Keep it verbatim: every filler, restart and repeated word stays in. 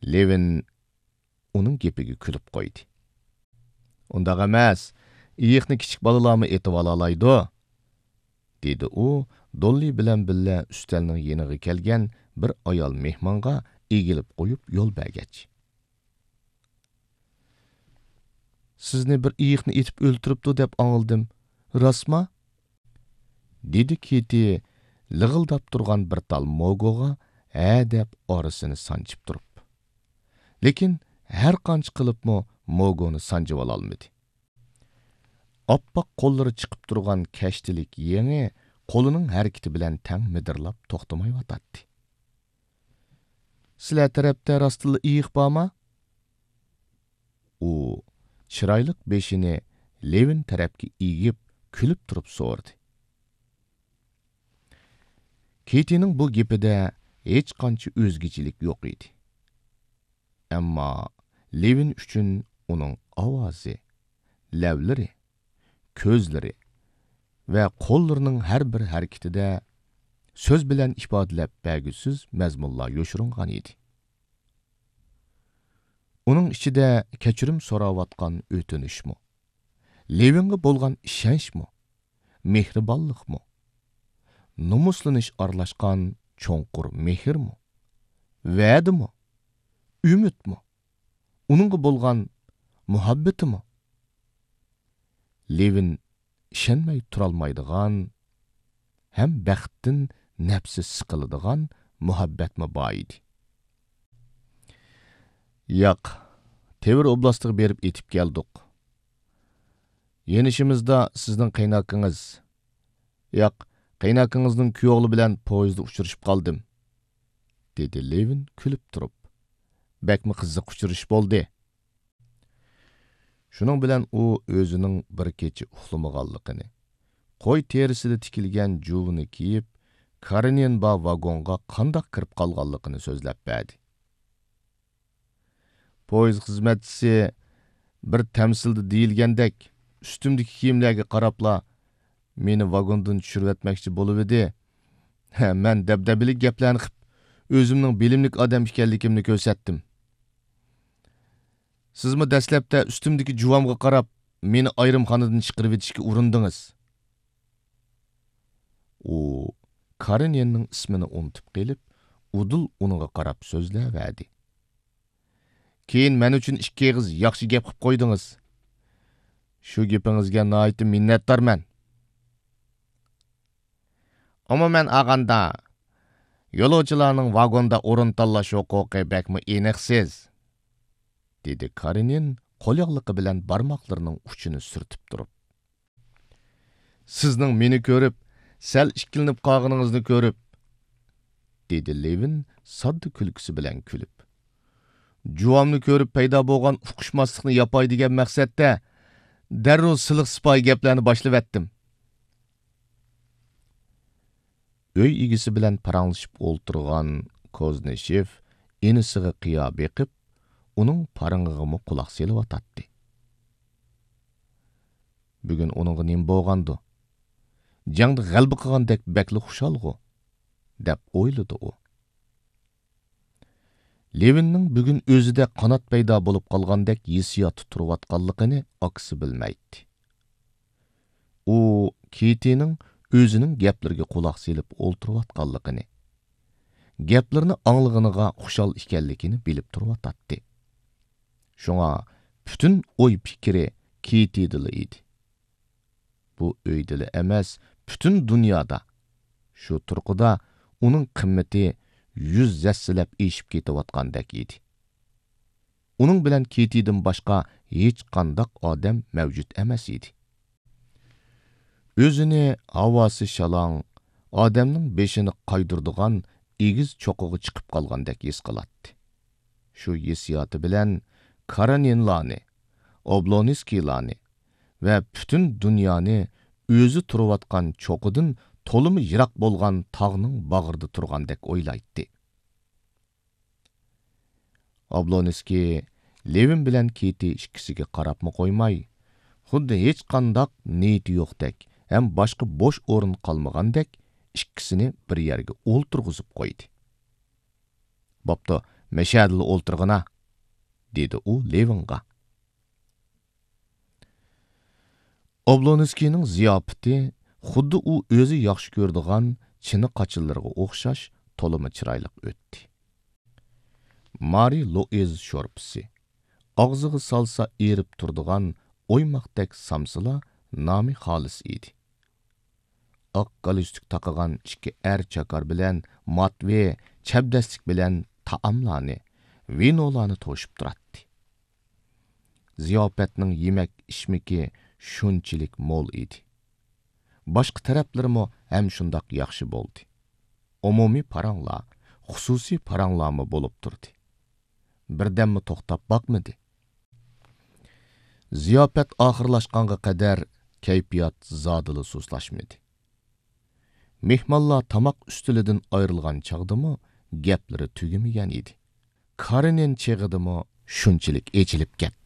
Levin uning gepiga kulib qo'ydi. Undaq emas, iyiqni kichik balalarmi etib olalaydi, dedi u, Dolly bilan billa ustalning yeniga kelgan bir ayol mehmonga egilib qo'yib yo'l bergach. Sizni bir iyiqni etib o'ltiribdi deb anıldım. Rostmi? dedi Kitty lig'ildab turgan bir tal mogoga ha deb orasini sanchib turib. Lekin har qancha qilibmi mogoni sanjib ololmadi. Oppoq qo'llari chiqib turgan kashtilik yengi qo'lining harakati bilan tang midirlab to'xtamay yotadi. Sizlar tarafda rostilla iyiq bormi? U chiroyli beshini Levin tarafga egib kulib turib so'radi. Kitty'ning bu gapida hech qancha o'zgachilik yo'q edi. Ammo Levin uchun uning ovozi, lavlari, ko'zlari va qo'llarining har bir harakatida so'z bilan ifodalab bergusiz mazmunlar yo'shiringan edi. Uning ichida kechirim so'rayotgan o'tinishmi, Levinga bo'lgan ishonchmi, mehribonlikmi, nomuslanish aralashgan cho'nqur mehrmi, va'dimi, umidmi, uningga bo'lgan muhabbatimi? Levin ishonmay turolmaydigan, ham baxtdan nafsi siqiladigan muhabbatmi bor edi. Yo'q, Tevir oblastiga berib etib keldik. Yenishimizda sizning qaynokingiz, yo'q, qaynokingizning kuyovli bilan poyezdda uchrashib qoldim, dedi Levin kulib turib. Bakmi qiziq uchrashish bo'ldi. Shuning bilan u o'zining bir kecha uxlamaganligini, qo'y terisida tikilgan juvini kiyib, Karenin ba vagonga qandoq kirib qolganligini so'zlab berdi. Poyezd xizmatchisi bir tamsilda deyilgandek, ustimdagi kiyimlarga qarabla meni vagondan tushirib etmoqchi bo'lib edi. Men dabdabali gaplarni qilib, o'zimning bilimlik odam ekanligimni ko'rsatdim. Sizmi dastlabda ustimdagi juvamga qarab, meni ayrimxonadan chiqarib etishga urindingiz. U Karenyenning ismini unutib qelib, udul uningga qarab so'zlayverdi. Keyin men uchun ikki og'iz yaxshi gap qilib qo'ydingiz. Shu gapingizga nihoyatda minnatdorman. Umuman olganda, yo'lovchilarning vagonda o'rin tanlash huquqi bakmi aniqsiz, dedi Karenin qo'lyog'liqi bilan barmoqlarining uchini surtib turib. Sizning meni ko'rib, sal ikkilinib qolganingizni ko'rib, dedi Levin sodda kulgisi bilan kulib. Juvamni ko'rib paydo bo'lgan uqishmaslikni yapay degan maqsadda darrov siliq sipoy gaplarni boshlab etdim. Öy egisi bilan paranglashib o'ltirgan Kozneshev enisiga qiyo beqib, uning parang'ig'imi quloq selib otadi. Bugun uningga nima bo'lgandi? Jangda g'alaba qilgandek bakli xushalg'u, deb o'yladi u. Levinning bugun o'zida qanot paydo bo'lib qolgandek hissiyot turayotganligini aksi bilmaydi. U Kitty'ning o'zining gaplariga quloq selib o'ltirayotganligini, gaplarini anglag'iniga xushal ekanligini bilib turayotdi. Shunga butun o'y fikri Kitty'da edi. Bu o'ydili emas, butun dunyoda shu turqida uning qimmati yuz zassilab eshib ketayotgandek edi. Uning bilan Kitty'dan boshqa hech qanday odam mavjud emas edi. O'zini havosi shalong, odamning beshini qaydirdigan egiz cho'qiga chiqib qolgandek his qiladi. Shu hissiyoti bilan Kareninlarni, Oblonskiylarni va butun dunyoni o'zi turayotgan cho'qidan to'limi yiroq bo'lgan tog'ning bag'rida turgandek o'ylaydi. Oblonskiy Levin bilan Kitty ikkisiga qarabmi qo'ymay, xuddi hech qanday niyati yo'qdek, ham boshqa bo'sh o'rin qolmagandek ikkisini bir yerga o'ltirg'izib qo'ydi. Bopto Мәшәділ олтырғына, dedi u Levinға. Oblonskining ziyofati xuddi u o'zi yaxshi ko'rdigan chini qochillarga o'xshash to'limi chiroyli o'tdi. Mari Louise sho'rpisi, og'ziga salsa erib turdigan o'ymoqdek samsila nomi xolis edi. Oq galstuk taqagan ikki er chakar bilan matve chabdaslik bilan taomlarni, vinolarni to'shib turadi. Ziyofatning yemak ishmiki shunchalik mo'l edi. Boshqa taraflarimo ham shundoq yaxshi bo'ldi. Umumiy paranglar, xususiy paranglarmi bo'lib turdi. Birdammi to'xtab boqmadi. Ziyofat oxirlashqanga qadar kayfiyat zodili sustlashmadi. Mehmonlar tamoq ustilidan ayrilgan chaqdimi gaplari tugamagan edi. Karinen cheg'idimi shunchalik echilib ketdi.